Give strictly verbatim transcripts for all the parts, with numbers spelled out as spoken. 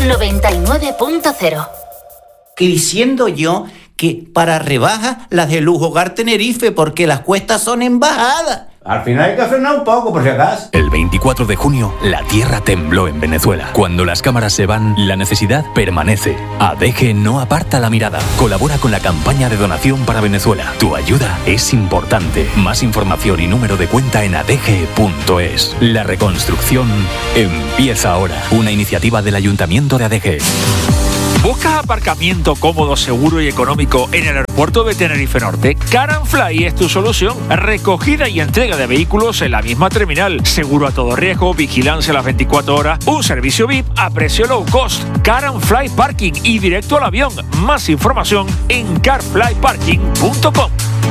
noventa y nueve punto cero. Que diciendo yo que para rebajas las de Lujo Hogar Tenerife, porque las cuestas son en bajada. Al final hay que frenar un poco, por si acaso. El veinticuatro de junio, la tierra tembló en Venezuela. Cuando las cámaras se van, la necesidad permanece. A D G no aparta la mirada. Colabora con la campaña de donación para Venezuela. Tu ayuda es importante. Más información y número de cuenta en a d g punto es. La reconstrucción empieza ahora. Una iniciativa del Ayuntamiento de A D G. ¿Buscas aparcamiento cómodo, seguro y económico en el aeropuerto de Tenerife Norte? Car and Fly es tu solución. Recogida y entrega de vehículos en la misma terminal. Seguro a todo riesgo, vigilancia a las veinticuatro horas, un servicio V I P a precio low cost. Car and Fly Parking y directo al avión. Más información en car fly parking punto com.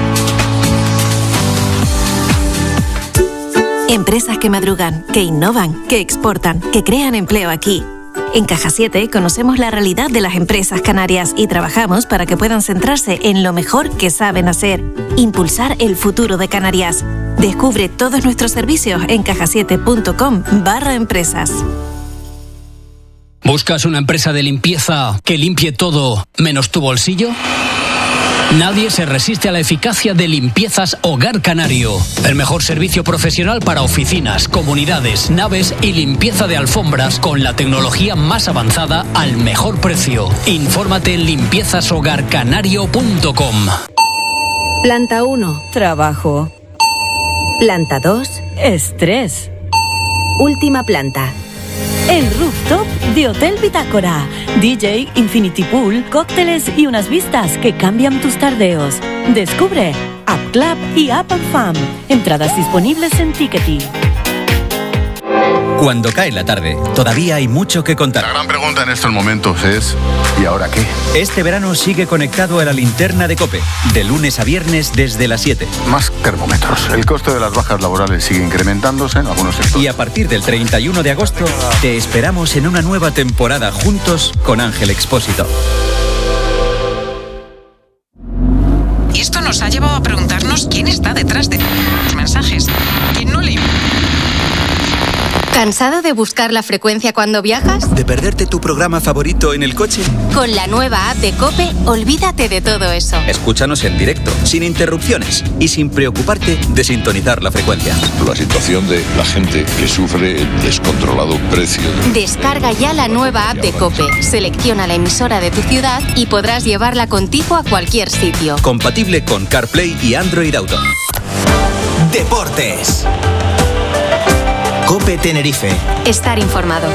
Empresas que madrugan, que innovan, que exportan, que crean empleo aquí. En Caja siete conocemos la realidad de las empresas canarias y trabajamos para que puedan centrarse en lo mejor que saben hacer, impulsar el futuro de Canarias. Descubre todos nuestros servicios en caja siete punto com barra empresas. ¿Buscas una empresa de limpieza que limpie todo menos tu bolsillo? Nadie se resiste a la eficacia de Limpiezas Hogar Canario. El mejor servicio profesional para oficinas, comunidades, naves y limpieza de alfombras con la tecnología más avanzada al mejor precio. Infórmate en limpiezas hogar canario punto com. Planta uno, trabajo. Planta dos, estrés. Última planta. El rooftop de Hotel Bitácora. D J, Infinity Pool, cócteles y unas vistas que cambian tus tardeos. Descubre App Club y App and Fam. Entradas disponibles en Ticketing. Cuando cae la tarde, todavía hay mucho que contar. La gran pregunta en estos momentos es ¿y ahora qué? Este verano sigue conectado a la linterna de COPE, de lunes a viernes desde las siete. Más termómetros. El coste de las bajas laborales sigue incrementándose en algunos sectores. Y a partir del treinta y uno de agosto, te esperamos en una nueva temporada juntos con Ángel Expósito. Y esto nos ha llevado a preguntarnos quién está detrás de los mensajes. ¿Quién no le... ¿Cansado de buscar la frecuencia cuando viajas? ¿De perderte tu programa favorito en el coche? Con la nueva app de COPE, olvídate de todo eso. Escúchanos en directo, sin interrupciones y sin preocuparte de sintonizar la frecuencia. La situación de la gente que sufre el descontrolado precio. Descarga ya la nueva app de COPE, selecciona la emisora de tu ciudad y podrás llevarla contigo a cualquier sitio. Compatible con CarPlay y Android Auto. Deportes. COPE Tenerife. Estar informado.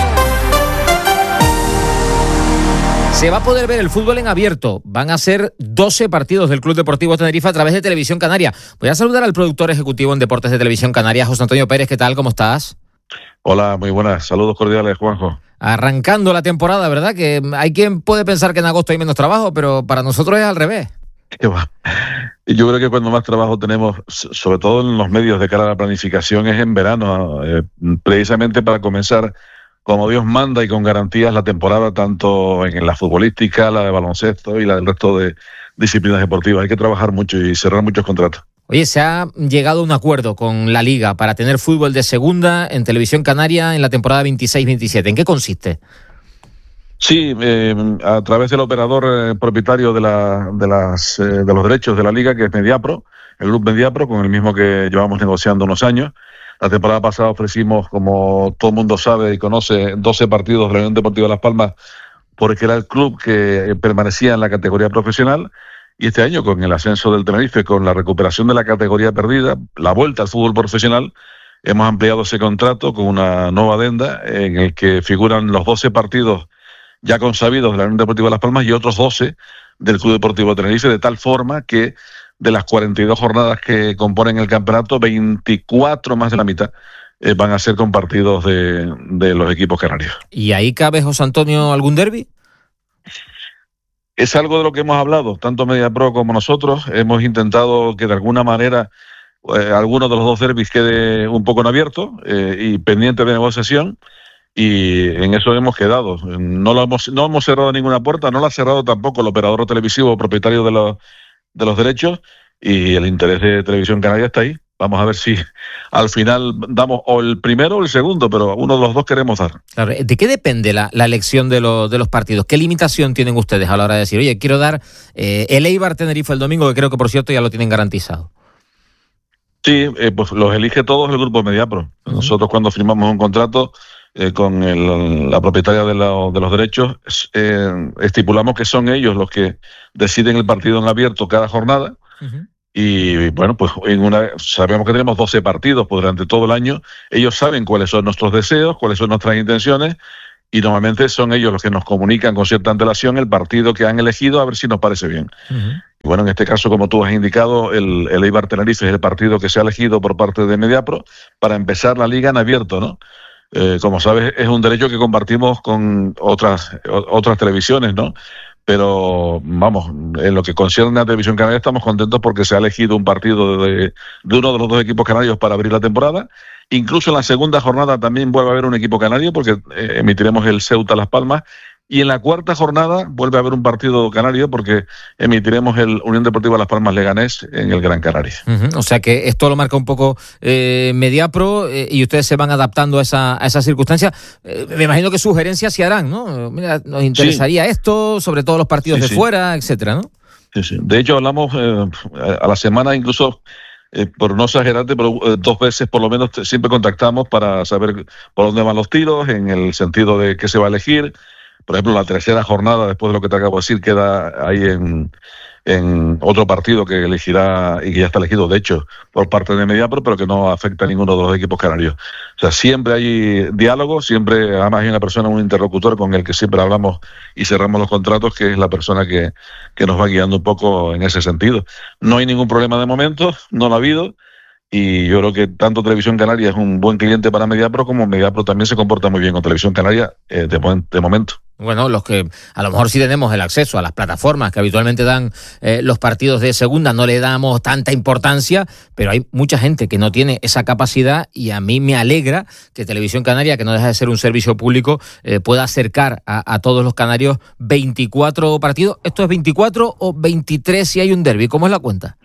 Se va a poder ver el fútbol en abierto. Van a ser doce partidos del Club Deportivo Tenerife a través de Televisión Canaria. Voy a saludar al productor ejecutivo en Deportes de Televisión Canaria, José Antonio Pérez. ¿Qué tal? ¿Cómo estás? Hola, muy buenas. Saludos cordiales, Juanjo. Arrancando la temporada, ¿verdad? Que hay quien puede pensar que en agosto hay menos trabajo, pero para nosotros es al revés. ¿Qué va? Y yo creo que cuando más trabajo tenemos, sobre todo en los medios de cara a la planificación, es en verano, eh, precisamente para comenzar como Dios manda y con garantías la temporada, tanto en la futbolística, la de baloncesto y la del resto de disciplinas deportivas. Hay que trabajar mucho y cerrar muchos contratos. Oye, se ha llegado a un acuerdo con la Liga para tener fútbol de segunda en Televisión Canaria en la temporada veintiséis veintisiete. ¿En qué consiste? Sí, eh, a través del operador eh, propietario de, la, de, las, eh, de los derechos de la Liga, que es Mediapro, el Grupo Mediapro, con el mismo que llevamos negociando unos años. La temporada pasada ofrecimos, como todo el mundo sabe y conoce, doce partidos de la Unión Deportiva Las Palmas, porque era el club que permanecía en la categoría profesional. Y este año, con el ascenso del Tenerife, con la recuperación de la categoría perdida, la vuelta al fútbol profesional, hemos ampliado ese contrato con una nueva adenda en el que figuran los doce partidos ya consabidos de la Unión Deportiva Las Palmas y otros doce del Club Deportivo Tenerife, de tal forma que de las cuarenta y dos jornadas que componen el campeonato, veinticuatro, más de la mitad, eh, van a ser compartidos de, de los equipos canarios. ¿Y ahí cabe, José Antonio, algún derbi? Es algo de lo que hemos hablado, tanto Mediapro como nosotros. Hemos intentado que de alguna manera eh, alguno de los dos derbis quede un poco en abierto eh, y pendiente de negociación. Y en eso hemos quedado. No lo hemos, no hemos cerrado ninguna puerta, no lo ha cerrado tampoco el operador televisivo propietario de los, de los derechos, y el interés de Televisión Canaria está ahí. Vamos a ver si al final damos o el primero o el segundo, pero uno de los dos queremos dar. Claro, ¿de qué depende la, la elección de, lo, de los partidos? ¿Qué limitación tienen ustedes a la hora de decir, oye, quiero dar eh, el Eibar Tenerife el domingo, que creo que por cierto ya lo tienen garantizado? Sí, eh, pues los elige todos el grupo Mediapro. Uh-huh. Nosotros cuando firmamos un contrato eh, con el, la propietaria de, la, de los derechos, eh, estipulamos que son ellos los que deciden el partido en abierto cada jornada. Uh-huh. Y bueno, pues en una, sabemos que tenemos doce partidos pues, durante todo el año. Ellos saben cuáles son nuestros deseos, cuáles son nuestras intenciones, y normalmente son ellos los que nos comunican con cierta antelación el partido que han elegido, a ver si nos parece bien. Uh-huh. Y bueno, en este caso, como tú has indicado, el, el Eibar Tenerife es el partido que se ha elegido por parte de Mediapro para empezar la liga en abierto, ¿no? Eh, como sabes, es un derecho que compartimos con otras, otras televisiones, ¿no? Pero, vamos, en lo que concierne a Televisión Canaria estamos contentos porque se ha elegido un partido de, de uno de los dos equipos canarios para abrir la temporada. Incluso en la segunda jornada también vuelve a haber un equipo canario porque eh, emitiremos el Ceuta Las Palmas. Y en la cuarta jornada vuelve a haber un partido canario porque emitiremos el Unión Deportiva Las Palmas Leganés en el Gran Canaria. Uh-huh. O sea que esto lo marca un poco eh, Mediapro eh, y ustedes se van adaptando a esa, a esa circunstancia. Eh, me imagino que sugerencias se harán, ¿no? Mira, nos interesaría sí. esto, sobre todo los partidos sí, de sí. fuera, etcétera, ¿no? Sí, sí. De hecho, hablamos eh, a la semana incluso... Eh, por no exagerarte, pero eh, dos veces por lo menos te, siempre contactamos para saber por dónde van los tiros, en el sentido de qué se va a elegir. Por ejemplo, la tercera jornada, después de lo que te acabo de decir, queda ahí en, en otro partido que elegirá, y que ya está elegido, de hecho, por parte de Mediapro, pero que no afecta a ninguno de los equipos canarios. O sea, siempre hay diálogo, siempre, además hay una persona, un interlocutor con el que siempre hablamos y cerramos los contratos, que es la persona que, que nos va guiando un poco en ese sentido. No hay ningún problema de momento, no lo ha habido, y yo creo que tanto Televisión Canaria es un buen cliente para Mediapro, como Mediapro también se comporta muy bien con Televisión Canaria eh, de, de momento. Bueno, los que a lo mejor sí tenemos el acceso a las plataformas que habitualmente dan eh, los partidos de segunda, no le damos tanta importancia, pero hay mucha gente que no tiene esa capacidad, y a mí me alegra que Televisión Canaria, que no deja de ser un servicio público, eh, pueda acercar a, a todos los canarios veinticuatro partidos. ¿Esto es veinticuatro o veintitrés si hay un derbi? ¿Cómo es la cuenta?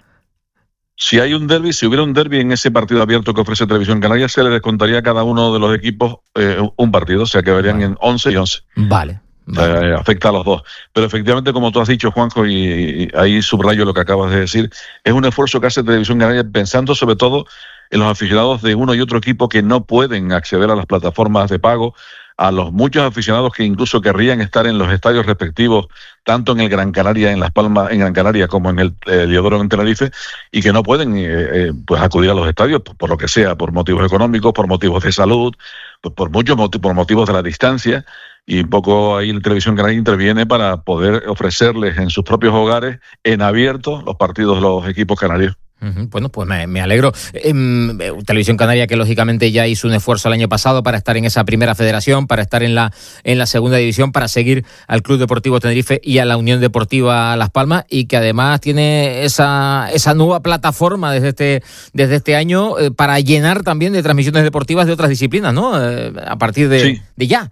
Si hay un derbi, si hubiera un derbi en ese partido abierto que ofrece Televisión Canaria, se le descontaría a cada uno de los equipos eh, un partido, o sea que verían vale. en once y once. Vale. vale. Eh, afecta a los dos. Pero efectivamente, como tú has dicho, Juanjo, y, y ahí subrayo lo que acabas de decir, es un esfuerzo que hace Televisión Canaria pensando sobre todo en los aficionados de uno y otro equipo que no pueden acceder a las plataformas de pago, a los muchos aficionados que incluso querrían estar en los estadios respectivos, tanto en el Gran Canaria, en Las Palmas, en Gran Canaria, como en el eh, Heliodoro en Tenerife, y que no pueden eh, eh, pues acudir a los estadios por, por lo que sea, por motivos económicos, por motivos de salud, pues por muchos motivos, por motivos de la distancia, y un poco ahí la Televisión Canaria interviene para poder ofrecerles en sus propios hogares, en abierto, los partidos de los equipos canarios. Bueno, pues me, me alegro. Eh, Televisión Canaria, que lógicamente ya hizo un esfuerzo el año pasado para estar en esa primera federación, para estar en la en la segunda división, para seguir al Club Deportivo Tenerife y a la Unión Deportiva Las Palmas, y que además tiene esa esa nueva plataforma desde este desde este año eh, para llenar también de transmisiones deportivas de otras disciplinas, ¿no? Eh, a partir de, sí. de ya.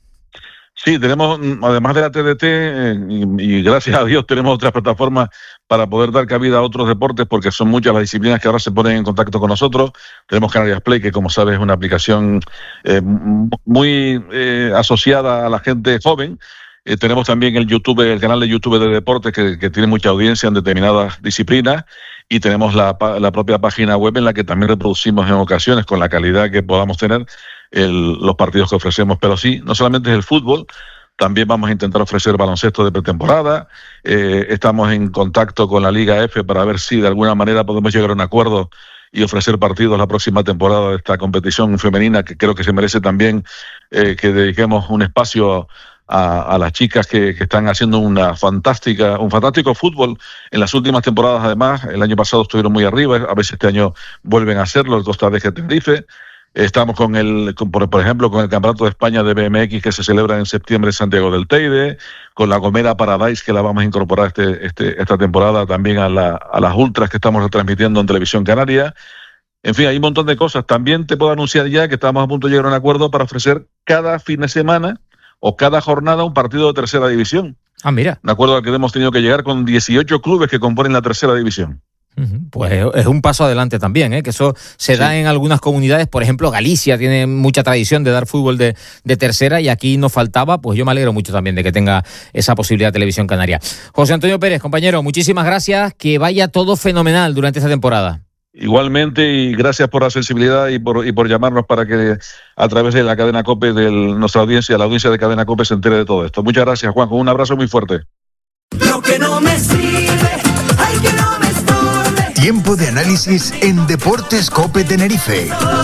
Sí, tenemos, además de la T D T, eh, y, y gracias a Dios tenemos otras plataformas para poder dar cabida a otros deportes, porque son muchas las disciplinas que ahora se ponen en contacto con nosotros. Tenemos Canarias Play, que como sabes es una aplicación eh, muy eh, asociada a la gente joven. Eh, tenemos también el YouTube, el canal de YouTube de deportes, que, que tiene mucha audiencia en determinadas disciplinas, y tenemos la, la propia página web en la que también reproducimos en ocasiones, con la calidad que podamos tener, el, los partidos que ofrecemos. Pero sí, no solamente es el fútbol, también vamos a intentar ofrecer baloncesto de pretemporada. Eh, estamos en contacto con la Liga F para ver si de alguna manera podemos llegar a un acuerdo y ofrecer partidos la próxima temporada de esta competición femenina, que creo que se merece también eh, que dediquemos un espacio a, a las chicas que, que están haciendo una fantástica, un fantástico fútbol en las últimas temporadas. Además, el año pasado estuvieron muy arriba, a veces este año vuelven a hacerlo, el Costa de Tenerife. Estamos con el, con, por, por ejemplo, con el Campeonato de España de B M X, que se celebra en septiembre en Santiago del Teide, con la Gomera Paradise, que la vamos a incorporar este, este, esta temporada también a, la, a las ultras que estamos retransmitiendo en Televisión Canaria. En fin, hay un montón de cosas. También te puedo anunciar ya que estamos a punto de llegar a un acuerdo para ofrecer cada fin de semana o cada jornada un partido de tercera división. Ah, mira. Un acuerdo al que hemos tenido que llegar con dieciocho clubes que componen la tercera división. Pues es un paso adelante también, ¿eh? Que eso se sí. da en algunas comunidades. Por ejemplo, Galicia tiene mucha tradición de dar fútbol de, de tercera y aquí nos faltaba. Pues yo me alegro mucho también de que tenga esa posibilidad Televisión Canaria. José Antonio Pérez, compañero, muchísimas gracias. Que vaya todo fenomenal durante esta temporada. Igualmente, y gracias por la sensibilidad y por, y por llamarnos para que a través de la cadena COPE, de nuestra audiencia, la audiencia de cadena COPE se entere de todo esto. Muchas gracias, Juanjo. Un abrazo muy fuerte. Lo que no me sirve, ay, que no me estorbe. Tiempo de análisis en Deportes COPE Tenerife.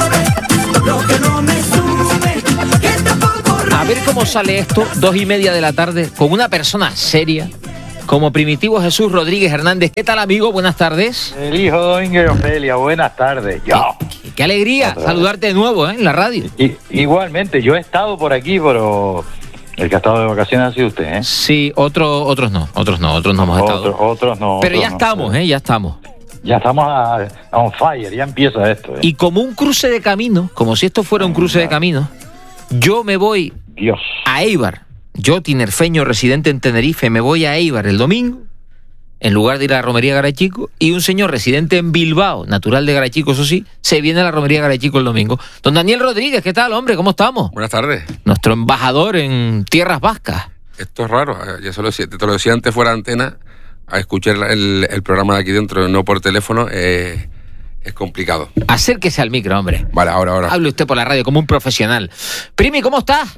Lo que no me sube, que tampoco... A ver cómo sale esto, dos y media de la tarde, con una persona seria como Primitivo Jesús Rodríguez Hernández. ¿Qué tal, amigo? Buenas tardes. El hijo Domínguez Ofelia, buenas tardes. Yo. Qué, qué alegría Otra saludarte vez. de nuevo, ¿eh? En la radio. Y, igualmente, yo he estado por aquí, pero el que ha estado de vacaciones ha sido usted, ¿eh? Sí, otro, otros no, otros no, otros no hemos Otro, estado. Otros no. Pero otros ya no. estamos, ¿eh? Ya estamos. Ya estamos a, a on fire, ya empieza esto, ¿eh? Y como un cruce de camino, como si esto fuera un cruce de camino, yo me voy Dios. a Eibar. Yo, tinerfeño, residente en Tenerife, me voy a Eibar el domingo, en lugar de ir a la romería Garachico, y un señor residente en Bilbao, natural de Garachico, eso sí, se viene a la romería Garachico el domingo. Don Daniel Rodríguez, ¿qué tal, hombre? ¿Cómo estamos? Buenas tardes. Nuestro embajador en tierras vascas. Esto es raro, ya se lo decía, te lo decía antes fuera de antena, a escuchar el, el programa de aquí dentro, no por teléfono, eh, es complicado. Acérquese al micro, hombre. Vale, ahora, ahora. Hable usted por la radio como un profesional. Primi, ¿cómo estás?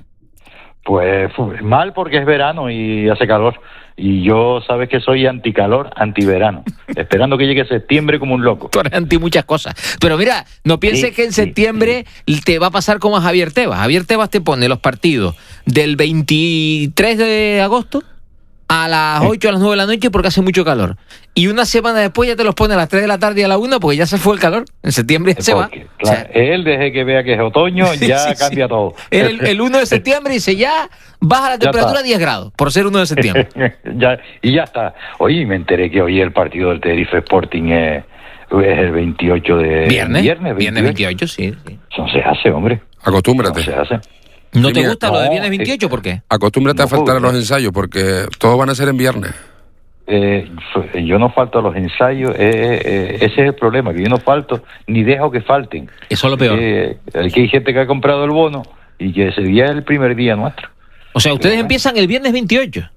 Pues mal porque es verano y hace calor. Y yo, sabes que soy anticalor, antiverano. Esperando que llegue septiembre como un loco. Tú eres anti muchas cosas. Pero mira, no pienses sí, que en sí, septiembre sí. te va a pasar como a Javier Tebas. Javier Tebas te pone los partidos del veintitrés de agosto a las ocho, a las nueve de la noche porque hace mucho calor. Y una semana después ya te los pone a las tres de la tarde y a la una porque ya se fue el calor. En septiembre ya se va. Claro, o sea, él desde que vea que es otoño ya sí, sí, cambia sí. todo. El, el uno de septiembre dice ya baja la temperatura a diez grados por ser uno de septiembre. ya, y ya está. Oye, me enteré que hoy el partido del Tenerife Sporting es, es el veintiocho de... Viernes, viernes, viernes veintiocho, sí. sí. Eso no se hace, hombre. Acostúmbrate. No se hace. ¿No sí, te mira, gusta no, lo de viernes veintiocho? ¿Por qué? Acostúmbrate no a faltar puedo, a los ensayos porque todos van a ser en viernes. Eh, yo no falto a los ensayos, eh, eh, ese es el problema, que yo no falto ni dejo que falten. Eso es lo peor. Eh, que hay gente que ha comprado el bono y que ese día es el primer día nuestro. O sea, ustedes ¿verdad? Empiezan el viernes veintiocho.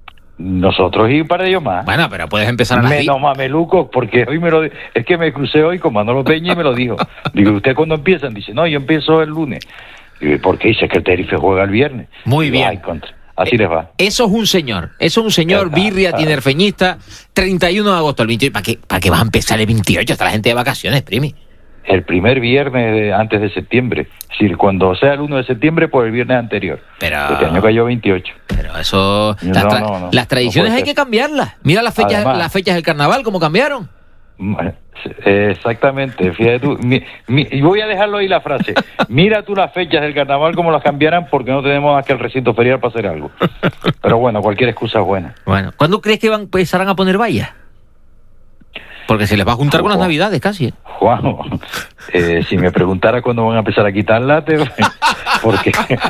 Nosotros y un par de ellos más. Bueno, pero puedes empezar a las Menos mamelucos, porque hoy me lo es que me crucé hoy con Manolo Peña y me lo dijo. Digo, ¿usted cuándo empiezan? Dice, no, yo empiezo el lunes. Digo, ¿por qué? Dice que el Tenerife juega el viernes. Muy Digo, bien. Ay, contra. Así eh, les va. Eso es un señor. Eso es un señor Está, birria, está. tinerfeñista. treinta y uno de agosto, el veintiocho. ¿Para qué, ¿Para qué vas a empezar el veintiocho? Está la gente de vacaciones, primi. El primer viernes de, antes de septiembre. Es decir, cuando sea el uno de septiembre, por el viernes anterior. Pero... Este año cayó veintiocho. Pero eso... No, las, tra- no, no, las tradiciones no hay que cambiarlas. Mira las fechas, Además, las fechas del carnaval, cómo cambiaron. Exactamente, fíjate tú. Mi, mi, y voy a dejarlo ahí la frase. Mira tú las fechas del carnaval como las cambiarán porque no tenemos más que el recinto ferial para hacer algo. Pero bueno, cualquier excusa es buena. Bueno, ¿cuándo crees que van empezarán a poner vallas? Porque se les va a juntar con las navidades casi. ¿eh? Juan, eh, si me preguntara cuándo van a empezar a quitarla, te... porque...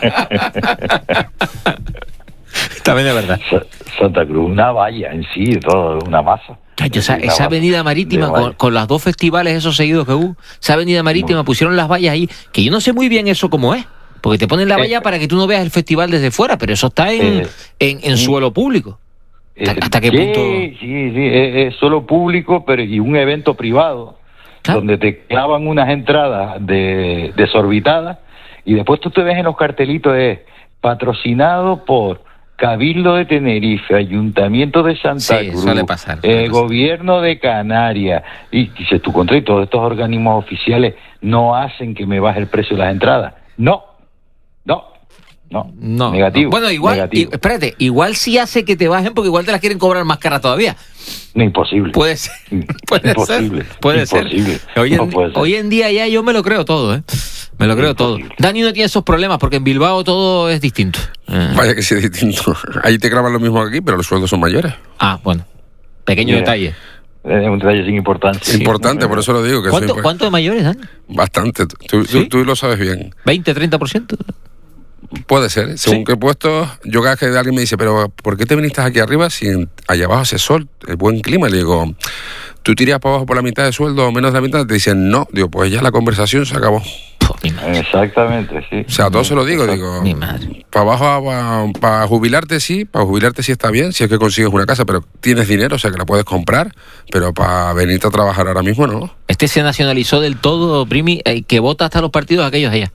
También es verdad. Santa Cruz, una valla en sí, todo, una masa. Chacho, esa, esa avenida marítima, con, con los dos festivales esos seguidos que hubo, esa avenida marítima muy... pusieron las vallas ahí, que yo no sé muy bien eso cómo es, porque te ponen la valla eh, para que tú no veas el festival desde fuera, pero eso está en, eh, en, en suelo público. ¿Hasta, hasta qué sí, punto? Sí, sí, es, es suelo público, pero y un evento privado, ¿ah? Donde te clavan unas entradas de, desorbitadas, y después tú te ves en los cartelitos, es patrocinado por Cabildo de Tenerife, Ayuntamiento de Santa sí, Cruz, suele pasar, suele eh, pasar. Gobierno de Canarias, y dices tú, contra y todos estos organismos oficiales no hacen que me baje el precio de las entradas. No, no, no, no negativo. No. Bueno, igual, negativo. Y, espérate, igual sí hace que te bajen porque igual te las quieren cobrar más cara todavía. No, imposible. Puede ser, puede imposible. ser, puede imposible. ser. Hoy en, no puede ser. hoy en día ya yo me lo creo todo, ¿eh? Me lo creo imposible. todo. Dani no tiene esos problemas porque en Bilbao todo es distinto. Eh. Vaya que sí es distinto. Ahí te graban lo mismo que aquí, pero los sueldos son mayores. Ah, bueno. Pequeño Mira, detalle. Es un detalle sin importancia. Importante, sí, por eso lo digo. Que ¿Cuánto, soy, ¿Cuánto de mayores, Dani? Bastante. Tú, ¿sí? tú, tú lo sabes bien. ¿veinte, treinta por ciento? Puede ser. Según ¿sí? qué puesto, yo cada vez que alguien me dice, pero ¿por qué te viniste aquí arriba si allá abajo hace sol, el buen clima? Le digo, tú tiras para abajo por la mitad de sueldo o menos de la mitad, te dicen no, digo, pues ya la conversación se acabó. Exactamente, sí. O sea, a todos se lo digo, digo, Mi madre. para abajo, para, para jubilarte sí, para jubilarte sí está bien, si es que consigues una casa, pero tienes dinero, o sea que la puedes comprar, pero para venirte a trabajar ahora mismo no. Este se nacionalizó del todo, Primi, eh, que vota hasta los partidos aquellos allá.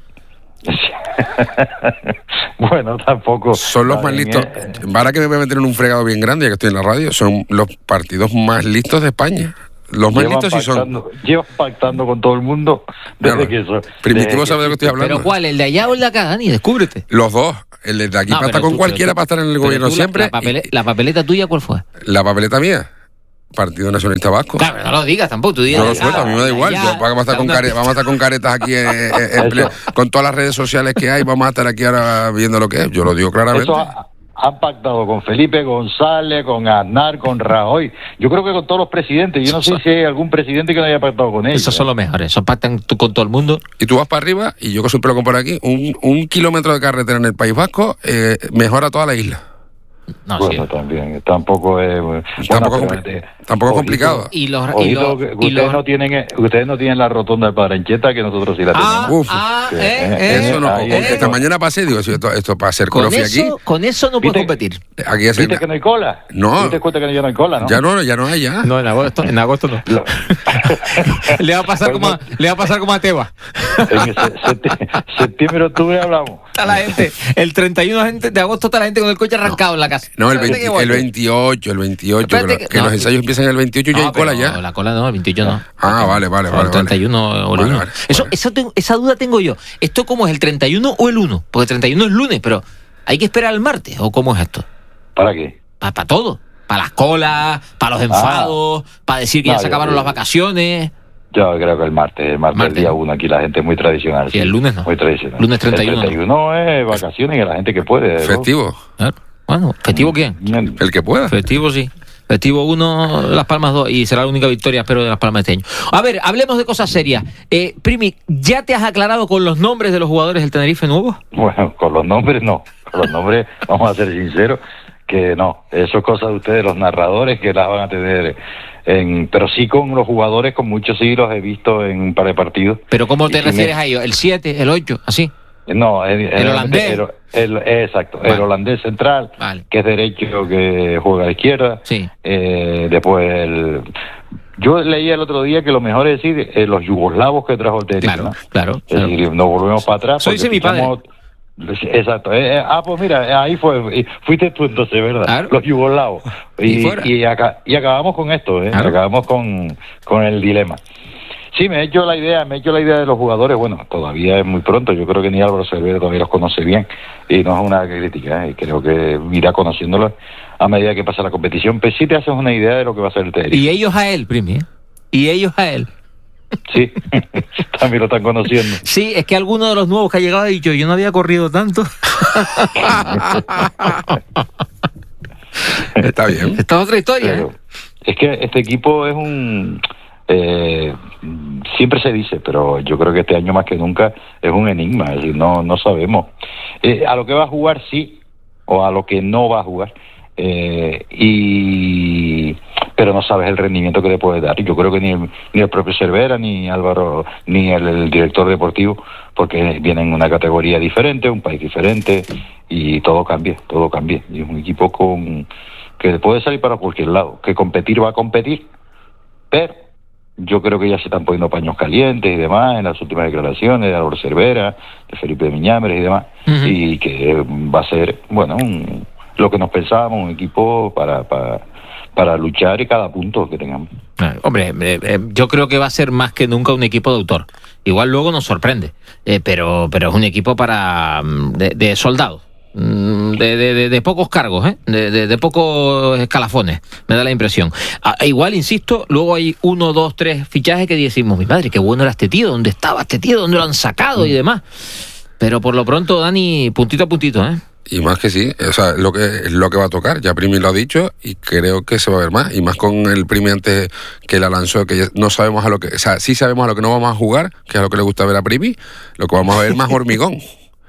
Bueno, tampoco. Son los más listos. Ahora que me voy a meter en un fregado bien grande, ya que estoy en la radio, son los partidos más listos de España. Los más Llevan listos sí pactando, son. Llevas pactando con todo el mundo desde Claro. que eso. Primitivo desde sabe de lo que estoy hablando. ¿Pero cuál? ¿El de allá o el de acá, Dani? Descúbrete. Los dos. El de aquí No, para pero estar con tú- cualquiera, pero tú- para estar en el pero gobierno tú la- siempre. La, papele- la papeleta tuya, ¿cuál fue? La papeleta mía, Partido Nacionalista Vasco. Claro, no lo digas tampoco, tú digas. No lo suelto, a mí me da igual. ya, Yo- vamos, a estar con una- care- vamos a estar con caretas aquí, en- en- en ple- con todas las redes sociales que hay. Vamos a estar aquí ahora viendo lo que es. Yo lo digo claramente. Eso ha- han pactado con Felipe González, con Aznar, con Rajoy. Yo creo que con todos los presidentes. Yo no sé si hay algún presidente que no haya pactado con ellos. Esos son los mejores, esos pactan tú con todo el mundo. Y tú vas para arriba, y yo que soy peloco por aquí, un, un kilómetro de carretera en el País Vasco eh, mejora toda la isla. No, bueno, también, tampoco es... Bueno, Tampoco, pero, compli- eh, tampoco es ojito- complicado. Y los, y ojito los, que y ustedes, los- no tienen, ustedes no tienen la rotonda de Padrancheta, que nosotros sí la Ah, tenemos. Uf, ah, Que, eh, eh, eh, eso no. ahí, porque eh, esta no. mañana pasé, digo, si esto, esto para hacer con crofi aquí. eso, con eso no puedes ¿Viste? competir. Aquí es ¿Viste que no hay cola? No. ¿Te cuenta que ya no hay cola, no? Ya no, ya no hay ya. No, en agosto, en agosto no. Lo- le va a pasar como a, le va a pasar como a Teba. En ese- septi- septiembre, octubre hablamos. Está la gente, el treinta y uno de agosto está la gente con el coche arrancado en la casa. No, el, Espérate veinte que voy. el veintiocho, el veintiocho, que, Espérate lo- que- que no, los ensayos empiezan el veintiocho y ya No, hay cola pero ya. La cola no, el veintiocho no. Ah, vale, vale, O vale. el treinta y uno vale. o el Vale, uno. vale, Eso, vale. eso tengo- esa duda tengo yo. ¿Esto cómo es, el treinta y uno o el uno? Porque el treinta y uno es lunes, pero ¿hay que esperar el martes o cómo es esto? ¿Para qué? Para todo. Para las colas, para los enfados, para decir que No, ya se yo- acabaron yo- las vacaciones. Yo creo que el martes, el martes, Martes. el día uno, aquí la gente es muy tradicional. Sí, el lunes no. Muy tradicional. Lunes treinta y uno, El treinta y uno es vacaciones y la gente que puede. ¿no? Festivo. Claro. Bueno, ¿festivo quién? El que pueda. Festivo sí. Festivo uno, Las Palmas dos, y será la única victoria, espero, de Las Palmas este año. A ver, hablemos de cosas serias. Eh, Primi, ¿ya te has aclarado con los nombres de los jugadores del Tenerife nuevos? Bueno, con los nombres no. Con los nombres, vamos a ser sinceros, que no. Eso es cosa de ustedes, los narradores, que las van a tener. En, pero sí con los jugadores, con muchos sí los he visto en un par de partidos. ¿Pero cómo te Y sí refieres me- a ellos? ¿El siete, el ocho, así? No, el, ¿El holandés? el- el- exacto, Vale. el holandés central, Vale. que es derecho, que juega a la izquierda. Sí. Eh, después el... Yo leía el otro día que lo mejor es decir eh, los yugoslavos que trajo el Tenerife, Claro, ¿no? claro. Es decir, nos volvemos para atrás. Eso porque dice mi padre. fichamos- Exacto. Eh, eh, ah, pues mira, ahí fue. Fuiste tú entonces, ¿verdad? Claro. Los yugoslavos. Y Y, fuera. y, acá, y acabamos con esto, ¿eh? Claro. Acabamos con, con el dilema. Sí, me he hecho la idea, me he hecho la idea de los jugadores. Bueno, todavía es muy pronto. Yo creo que ni Álvaro Cervera todavía los conoce bien. Y no es una crítica, ¿eh? Creo que irá conociéndolos a medida que pasa la competición. Pero sí te haces una idea de lo que va a ser el Tenerife. Y ellos a él, Primi, ¿eh? Y ellos a él. Sí, también lo están conociendo. Sí, es que alguno de los nuevos que ha llegado ha dicho, yo no había corrido tanto. Está bien. Esta es otra historia, Pero ¿eh? es que este equipo es un... eh, siempre se dice, pero yo creo que este año más que nunca es un enigma, es decir, no, no sabemos. Eh, a lo que va a jugar sí, o a lo que no va a jugar. Eh, y pero no sabes el rendimiento que le puede dar. Yo creo que ni el, ni el propio Cervera, ni Álvaro, ni el, el director deportivo, porque vienen en una categoría diferente, un país diferente, y todo cambia, todo cambia. Y es un equipo con que puede salir para cualquier lado, que competir va a competir, pero yo creo que ya se están poniendo paños calientes y demás en las últimas declaraciones de Álvaro Cervera, de Felipe de Miñambres y demás, Ujú. y que va a ser, bueno, un, lo que nos pensábamos, un equipo para, para, para luchar y cada punto que tengamos. Ah, Hombre, eh, eh, yo creo que va a ser más que nunca un equipo de autor. Igual luego nos sorprende, eh, pero, pero es un equipo para mm, de, de soldados, mm, de, de, de, de pocos cargos, ¿eh? de, de, de pocos escalafones, me da la impresión. Ah, igual, insisto, luego hay uno, dos, tres fichajes que decimos, mi madre, qué bueno era este tío, ¿dónde estaba este tío? ¿Dónde lo han sacado? Y demás. Pero por lo pronto, Dani, puntito a puntito, ¿eh? Y más que sí, o sea, lo que es lo que va a tocar, ya Primi lo ha dicho y creo que se va a ver más, y más con el Primi antes que la lanzó, que ya no sabemos a lo que, o sea, sí sabemos a lo que no vamos a jugar, que es a lo que le gusta ver a Primi, lo que vamos a ver más hormigón. O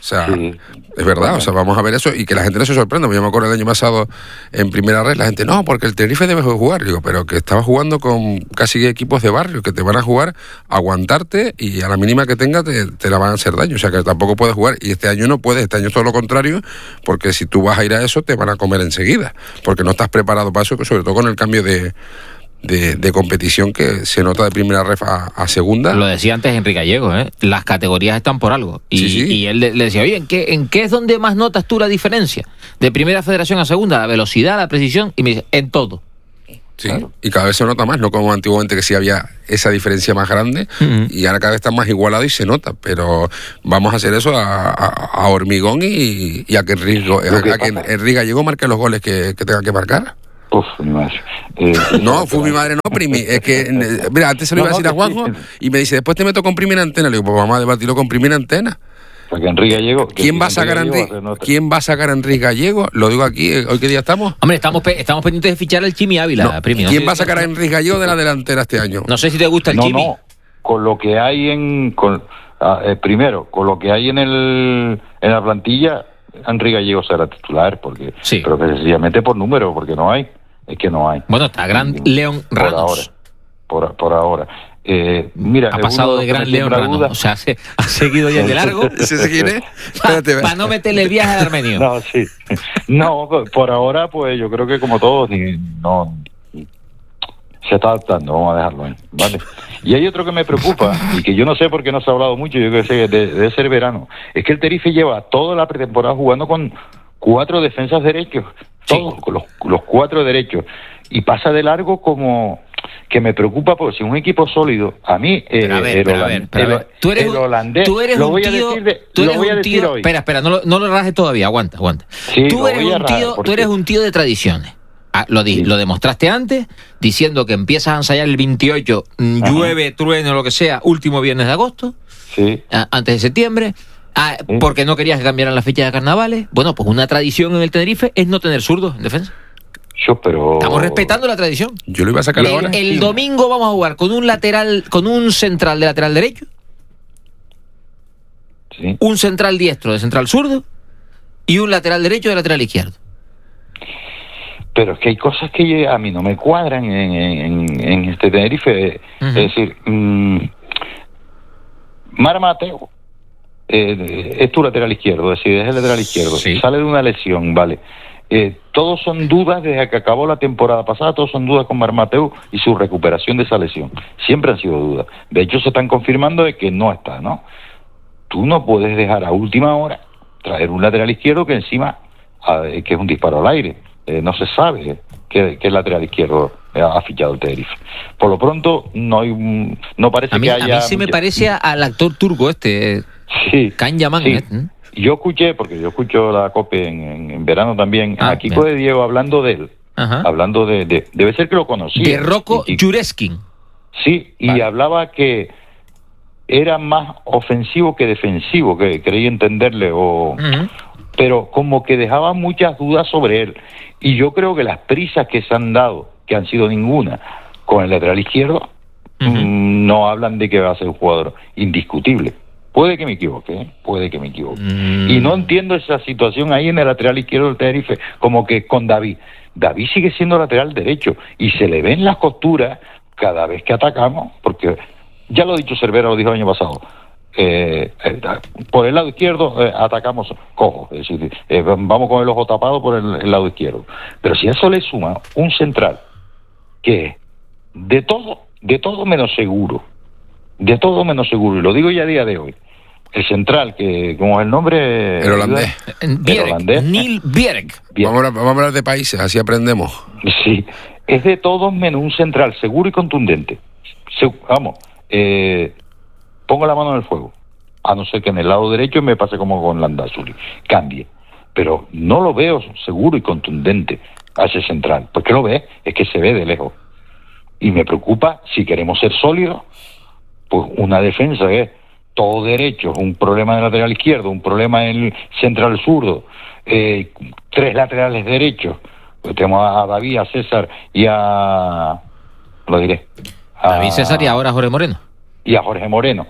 sea, sí. Es verdad, o sea, vamos a ver eso y que la gente no se sorprenda. Yo me acuerdo el año pasado en primera red, la gente, no, porque el Tenerife debe jugar. Digo, pero que estaba jugando con casi equipos de barrio que te van a jugar, aguantarte y a la mínima que tenga te, te la van a hacer daño. O sea, que tampoco puedes jugar. Y este año no puedes, este año es todo lo contrario, porque si tú vas a ir a eso, te van a comer enseguida. Porque no estás preparado para eso, sobre todo con el cambio de... De, de competición que se nota de primera ref a, a segunda. Lo decía antes Enrique Gallego, ¿eh? Las categorías están por algo. Y, sí, sí. y él le, le decía, oye, ¿en qué, ¿en qué es donde más notas tú la diferencia? De primera federación a segunda, la velocidad, la precisión, y me dice, en todo. Sí, claro. Y cada vez se nota más, no como antiguamente que sí había esa diferencia más grande, uh-huh. y ahora cada vez está más igualado y se nota, pero vamos a hacer eso a, a, a hormigón y, y a que Enrique, a, a que Enrique Gallego marque los goles que, que tenga que marcar. Uf, mi madre. Eh, no, fue mi madre, no, primi. Es que, mira, antes se lo iba a decir a Juanjo y me dice, después te meto con primera antena. Le digo, pues vamos a debatirlo con primera antena. Porque Enrique Gallego. ¿Quién va a sacar a Enrique? ¿Quién va a sacar a Enrique Gallego? Lo digo aquí, ¿hoy qué día estamos? Hombre, estamos pe- estamos pendientes de fichar al Chimi Ávila, no, Primi. ¿Quién no va a sacar a Enrique Gallego de la delantera este año? No sé si te gusta el no, Chimi. No, con lo que hay en. Con, ah, eh, primero, con lo que hay en el en la plantilla, Enrique Gallego será titular, porque. Sí. Pero que sencillamente por número, porque no hay. Es que no hay. Bueno, está Gran León Ranos. Por ahora. Por, por ahora. Eh, mira, ha pasado de Gran León Ranos. O sea, se, ha seguido ya de largo. ¿Ese quién es? Para pa no meterle el viaje al armenio. No, sí. No, por ahora, pues yo creo que como todos, no. Se está adaptando, vamos a dejarlo ahí, ¿vale? Y hay otro que me preocupa, y que yo no sé por qué no se ha hablado mucho, yo creo que sé, de, debe ser verano. Es que el Tenerife lleva toda la pretemporada jugando con cuatro defensas derechos. Todos, sí. los, los cuatro derechos, y pasa de largo como que me preocupa, porque si un equipo sólido, a mí eh, a ver, el, pero holandés, a ver, pero a ver. Tú eres, el holandés, tú eres lo un voy tío, a decir, de, tú eres lo voy a un decir tío, hoy. Espera, espera, no lo, no lo rajes todavía, aguanta, aguanta. Sí, tú, eres un tío, porque... tú eres un tío de tradiciones. Ah, lo, di, sí. lo demostraste antes, diciendo que empiezas a ensayar el veintiocho, Ajá. llueve, trueno, lo que sea, último viernes de agosto, sí. a, antes de septiembre. Ah, sí. Porque no querías que cambiaran la fecha de carnavales. Bueno, pues una tradición en el Tenerife es no tener zurdos en defensa. Yo, pero... Estamos respetando la tradición. Yo lo iba a sacar el, ahora. El domingo vamos a jugar con un lateral, con un central de lateral derecho, sí. un central diestro de central zurdo y un lateral derecho de lateral izquierdo. Pero es que hay cosas que a mí no me cuadran en, en, en este Tenerife. Uh-huh. Es decir, mmm, Mar Mateo eh, es tu lateral izquierdo, es decir, es el lateral izquierdo. Sí. Sale de una lesión, vale. Eh, todos son dudas desde que acabó la temporada pasada, todos son dudas con Mar Mateo y su recuperación de esa lesión. Siempre han sido dudas. De hecho, se están confirmando de que no está, ¿no? Tú no puedes dejar a última hora traer un lateral izquierdo que encima, eh, que es un disparo al aire. Eh, no se sabe qué, qué lateral izquierdo ha fichado el Tenerife. Por lo pronto, no hay un, no parece a mí, que haya... A mí sí mucha... me parece al actor turco este, sí, Can Yaman. Sí. ¿eh? Yo escuché, porque yo escucho la COPE en, en, en verano también, ah, a Kiko de Diego hablando de él. Ajá. Hablando de, de... Debe ser que lo conocía. De Rocco Jureskin. Sí, y vale. hablaba que era más ofensivo que defensivo, que creí entenderle, o... Uh-huh. Pero como que dejaba muchas dudas sobre él. Y yo creo que las prisas que se han dado, que han sido ninguna, con el lateral izquierdo, uh-huh. mmm, no hablan de que va a ser un jugador indiscutible. Puede que me equivoque, ¿eh? puede que me equivoque. Mm. Y no entiendo esa situación ahí en el lateral izquierdo del Tenerife, como que con David. David sigue siendo lateral derecho y se le ven las costuras cada vez que atacamos, porque ya lo ha dicho Cervera, lo dijo el año pasado. Eh, eh, por el lado izquierdo eh, atacamos cojo, es decir, eh, vamos con el ojo tapado por el, el lado izquierdo. Pero si a eso le suma un central que de todo, de todo menos seguro, de todo menos seguro, y lo digo ya a día de hoy, el central, que como es el nombre... El holandés. El Bjerg, holandés. Neil Bjerg. Vamos a, vamos a hablar de países, así aprendemos. Sí, es de todos menos un central seguro y contundente. Se, vamos, eh, pongo la mano en el fuego, a no ser que en el lado derecho me pase como con Landazuri, cambie. Pero no lo veo seguro y contundente a ese central. ¿Por qué lo ve? Es que se ve de lejos. Y me preocupa, si queremos ser sólidos, pues una defensa que es todo derecho, un problema en el lateral izquierdo, un problema en el central zurdo, eh, tres laterales derechos, pues tenemos a David, a César y a... lo diré. A David, César y ahora Jorge Moreno. Y a Jorge Moreno. Sí.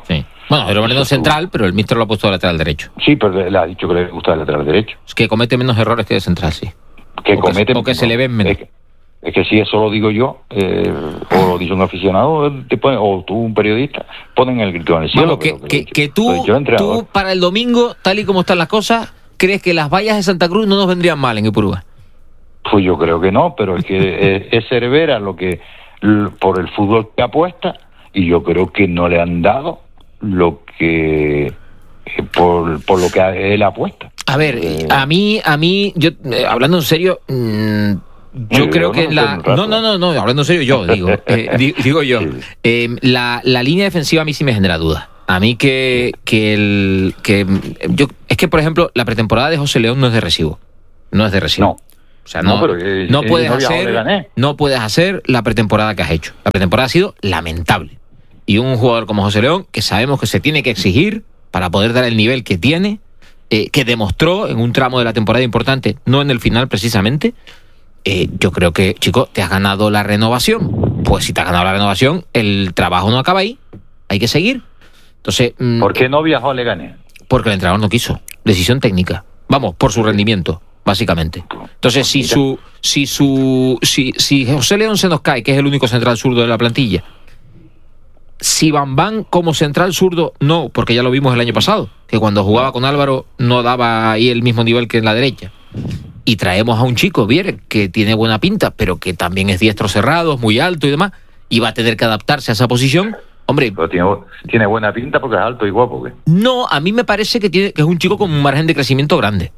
Bueno, José Moreno es central, pero el míster lo ha puesto de lateral derecho. Sí, pero le ha dicho que le gusta el lateral derecho. Es que comete menos errores que de central, sí. Que o comete... Que, o que se le ven menos. Es que, es que si eso lo digo yo, eh, o lo dice un aficionado, te pone, o tú un periodista, ponen el grito en el cielo. Bueno, que, que, que, que tú, tú, para el domingo, tal y como están las cosas, ¿crees que las vallas de Santa Cruz no nos vendrían mal en Ipurúa? Pues yo creo que no, pero es que es, es Cervera lo que, por el fútbol que apuesta, y yo creo que no le han dado lo que, por, por lo que él apuesta. A ver, eh, a mí, a mí, yo, eh, hablando en serio... Mmm, Yo sí, creo que no la... No, no, no, no, hablando en serio yo, digo, eh, digo yo, eh, la, la línea defensiva a mí sí me genera dudas. A mí que, que el... que yo Es que, por ejemplo, la pretemporada de José León no es de recibo. No es de recibo. No. O sea, no, no, pero, eh, no puedes no hacer no puedes hacer la pretemporada que has hecho. La pretemporada ha sido lamentable. Y un jugador como José León, que sabemos que se tiene que exigir para poder dar el nivel que tiene, eh, que demostró en un tramo de la temporada importante, no en el final precisamente... Eh, yo creo que, chico, te has ganado la renovación. Pues si te has ganado la renovación, el trabajo no acaba ahí. Hay que seguir. Entonces, mmm, ¿por qué no viajó a Leganés? Porque el entrenador no quiso. Decisión técnica. Vamos, por su rendimiento, básicamente. Entonces, si su, si su, si, si José León se nos cae, que es el único central zurdo de la plantilla, si Bambán como central zurdo, no, porque ya lo vimos el año pasado, que cuando jugaba con Álvaro no daba ahí el mismo nivel que en la derecha. Y traemos a un chico, Vier, que tiene buena pinta, pero que también es diestro cerrado, es muy alto y demás, y va a tener que adaptarse a esa posición. Hombre, pero tiene, tiene buena pinta porque es alto y guapo, ¿qué? No, a mí me parece que, tiene, que es un chico con un margen de crecimiento grande.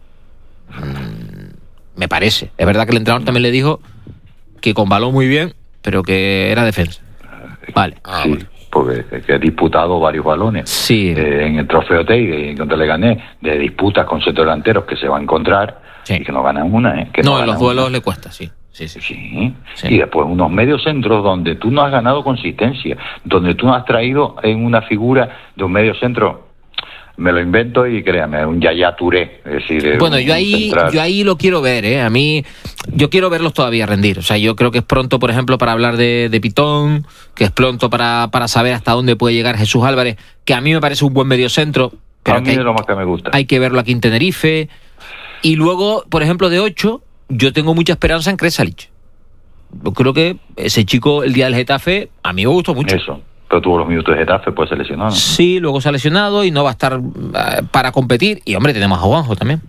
Mm, me parece. Es verdad que el entrenador también le dijo que con balón muy bien, pero que era defensa. Vale. Ah, sí, porque que ha disputado varios balones. Sí. Eh, en el Trofeo Teide, contra Leganés, de disputas con centros delanteros que se va a encontrar. Sí. Y que no ganan una, ¿eh? Que no, no en los duelos una. Le cuesta, sí. Sí, sí. Sí. sí. Y después unos medios centros donde tú no has ganado consistencia, donde tú no has traído en una figura de un medio centro, me lo invento y créame, un Yaya Touré. Es decir, bueno, yo ahí, yo ahí lo quiero ver, ¿eh? A mí, yo quiero verlos todavía rendir. O sea, yo creo que es pronto, por ejemplo, para hablar de, de Pitón, que es pronto para, para saber hasta dónde puede llegar Jesús Álvarez, que a mí me parece un buen medio centro. Pero a mí es lo más que me gusta. Hay que verlo aquí en Tenerife. Y luego, por ejemplo, de ocho, yo tengo mucha esperanza en Kresalic. Yo creo que ese chico, el día del Getafe, a mí me gustó mucho. Eso, pero tuvo los minutos de Getafe, pues se lesionó, ¿no? Sí, luego se ha lesionado y no va a estar uh, para competir. Y, hombre, tenemos a Juanjo también.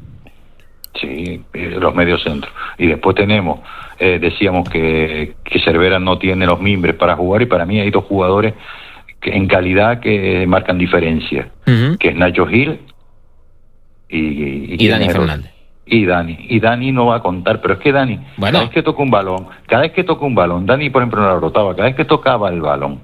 Sí, los medios centros. Y después tenemos, eh, decíamos que, que Cervera no tiene los mimbres para jugar, y para mí hay dos jugadores que en calidad que marcan diferencia, uh-huh. que es Nacho Gil y, y, y Dani Fernández. Y Dani, y Dani no va a contar, pero es que Dani, bueno. cada vez que toca un balón, cada vez que toca un balón, Dani por ejemplo no la rotaba, cada vez que tocaba el balón,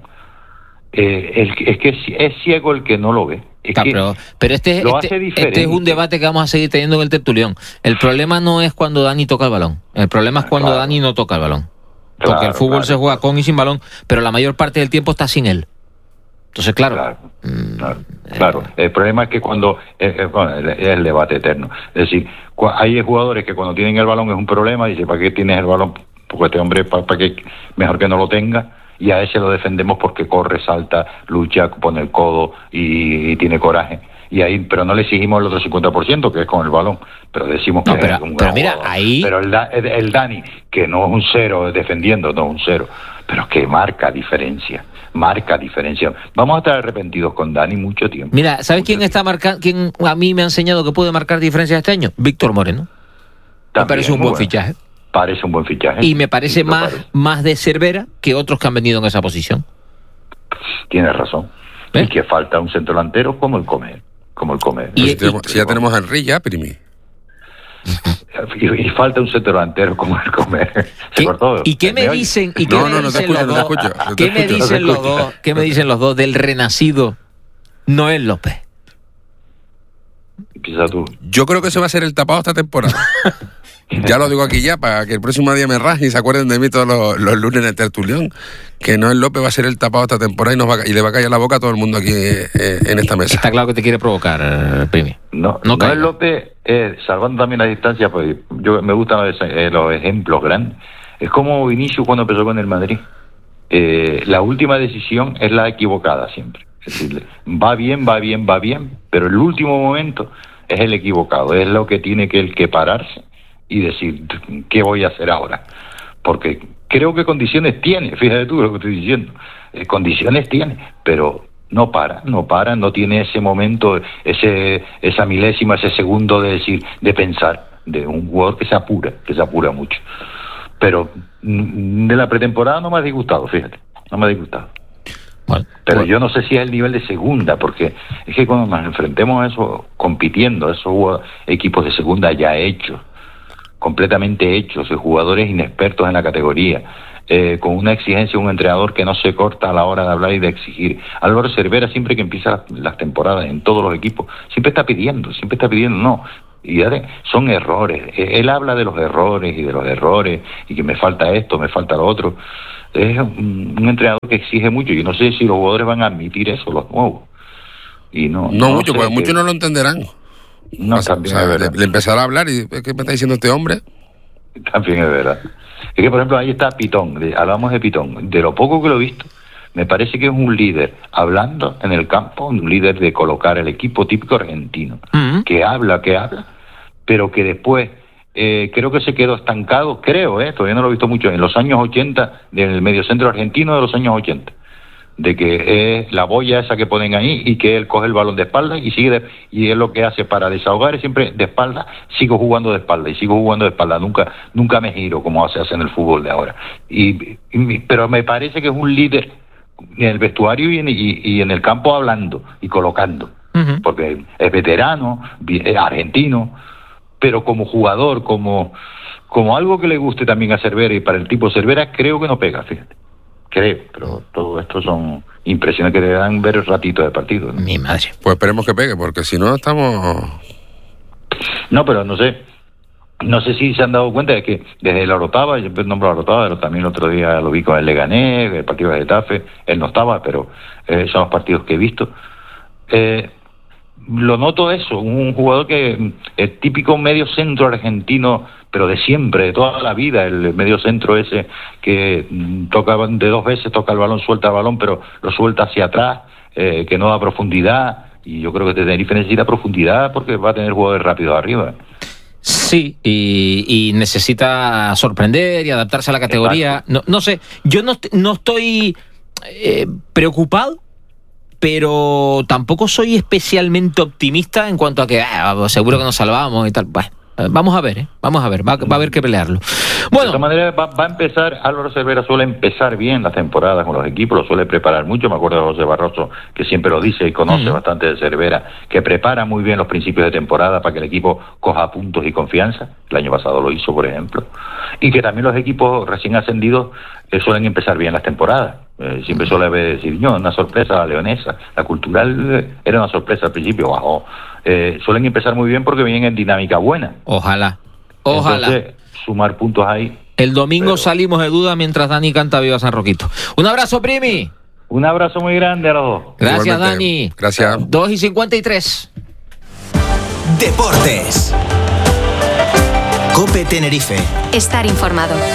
eh, el, es que es ciego el que no lo ve. Es ah, que pero, pero este, este, este es un debate que vamos a seguir teniendo en el tertulión. El problema no es cuando Dani toca el balón, el problema es cuando claro. Dani no toca el balón. Porque claro, el fútbol claro, se juega con y sin balón, pero la mayor parte del tiempo está sin él. Entonces, claro. Claro, claro, claro. El problema es que cuando. Eh, bueno, es el debate eterno. Es decir, hay jugadores que cuando tienen el balón es un problema, dice, ¿para qué tienes el balón? Porque este hombre, ¿para, para qué? Mejor que no lo tenga. Y a ese lo defendemos porque corre, salta, lucha, pone el codo y, y tiene coraje. Y ahí, pero no le exigimos el otro cincuenta por ciento, que es con el balón. Pero decimos que no, pero, es un pero mira, jugador. Ahí... Pero el, el, el Dani, que no es un cero defendiendo, no es un cero, pero que marca diferencia. Marca diferencia. Vamos a estar arrepentidos con Dani mucho tiempo. Mira, ¿sabes quién está marcando? ¿Quién a mí me ha enseñado que puede marcar diferencia este año? Víctor Moreno. También, me parece un buen bueno. fichaje. Parece un buen fichaje. Y me parece sí, más, parece. más de Cervera que otros que han venido en esa posición. Tienes razón. ¿Eh? Y que falta un centro delantero como el Comer. Como el Comer. Y, si, tenemos, si ya tenemos a Henry, ya, Primi. Y, y falta un centro delantero como el Comer. Se cortó. ¿Y qué me, me dicen? ¿Y qué no, me no, no te escucho, no te escucho. ¿Qué me dicen los dos? ¿Qué me dicen los dos del renacido Noel López? Empieza tú. Yo creo que ese va a ser el tapado esta temporada. Ya lo digo aquí ya, para que el próximo día me raje y se acuerden de mí todos los, los lunes en el tertulión, que Noel López va a ser el tapado esta temporada y, nos va a, y le va a callar la boca a todo el mundo aquí eh, en esta mesa. Está claro que te quiere provocar, eh, Primi. No, no Noel López, eh, salvando también la distancia, pues yo me gustan los, eh, los ejemplos grandes. Es como Vinicius cuando empezó con el Madrid. Eh, la última decisión es la equivocada siempre. Es decir, va bien, va bien, va bien, pero el último momento es el equivocado, es lo que tiene que el que pararse y decir, ¿qué voy a hacer ahora? Porque creo que condiciones tiene, fíjate tú lo que estoy diciendo, eh, condiciones tiene, pero no para, no para, no tiene ese momento, ese esa milésima, ese segundo de decir, de pensar, de un jugador que se apura, que se apura mucho. Pero de la pretemporada no me ha disgustado, fíjate, no me ha disgustado. Bueno, pero bueno. Yo no sé si es el nivel de segunda, porque es que cuando nos enfrentemos a eso, compitiendo, a esos equipos de segunda ya hechos, completamente hechos, jugadores inexpertos en la categoría, eh, con una exigencia, un entrenador que no se corta a la hora de hablar y de exigir. Álvaro Cervera, siempre que empieza las, las temporadas en todos los equipos, siempre está pidiendo, siempre está pidiendo, no. Y son errores. Él habla de los errores y de los errores y que me falta esto, me falta lo otro. Es un, un entrenador que exige mucho y no sé si los jugadores van a admitir eso, los nuevos. Y no, no, no mucho, porque que... muchos no lo entenderán. No, también o sea, es verdad. Le, le empezará a hablar y ¿qué me está diciendo este hombre? También es verdad. Es que, por ejemplo, ahí está Pitón, hablamos de Pitón. De lo poco que lo he visto, me parece que es un líder hablando en el campo, un líder de colocar el equipo típico argentino, uh-huh. que habla, que habla, pero que después eh, creo que se quedó estancado, creo, eh, todavía no lo he visto mucho, en los años ochenta, del mediocentro argentino de los años ochenta, de que es la boya esa que ponen ahí y que él coge el balón de espalda y sigue de, y es lo que hace para desahogar, es siempre de espalda, sigo jugando de espalda y sigo jugando de espalda, nunca nunca me giro como se hace en el fútbol de ahora. Y, y pero me parece que es un líder en el vestuario y en, y, y en el campo hablando y colocando, uh-huh. porque es veterano, es argentino, pero como jugador, como como algo que le guste también a Cervera y para el tipo Cervera, creo que no pega, fíjate. Creo, pero todo esto son impresiones que te dan ver ratitos de partido, ¿no? Mi madre. Pues esperemos que pegue, porque si no estamos... No, pero no sé. No sé si se han dado cuenta de que desde la Orotava, yo nombro a la Orotava, pero también el otro día lo vi con el Leganés, el partido de Getafe, él no estaba, pero eh, son los partidos que he visto. Eh, lo noto eso, un jugador que es típico medio centro argentino, pero de siempre, de toda la vida, el medio centro ese que toca de dos veces, toca el balón, suelta el balón, pero lo suelta hacia atrás, eh, que no da profundidad, y yo creo que Tenerife necesita profundidad porque va a tener jugadores rápidos arriba. Sí, y, y necesita sorprender y adaptarse a la categoría. No, no sé, yo no, no estoy eh, preocupado, pero tampoco soy especialmente optimista en cuanto a que ah, seguro que nos salvamos y tal. Bueno, vamos a ver, ¿eh? Vamos a ver, va, va a haber que pelearlo. Bueno, de esta manera va, va a empezar, Álvaro Cervera suele empezar bien las temporadas con los equipos, lo suele preparar mucho, me acuerdo de José Barroso, que siempre lo dice y conoce uh-huh. bastante de Cervera, que prepara muy bien los principios de temporada para que el equipo coja puntos y confianza, el año pasado lo hizo, por ejemplo, y que también los equipos recién ascendidos eh, suelen empezar bien las temporadas. Eh, siempre suele decir, no, una sorpresa la Leonesa, la Cultural eh, era una sorpresa al principio, bajó. Eh, suelen empezar muy bien porque vienen en dinámica buena. Ojalá, ojalá. Entonces, sumar puntos ahí. El domingo pero... salimos de duda mientras Dani canta Viva San Roquito. Un abrazo, Primi. Un abrazo muy grande a los dos. Gracias, igualmente. Dani. Gracias. dos y cincuenta y tres. Deportes. COPE Tenerife. Estar informado.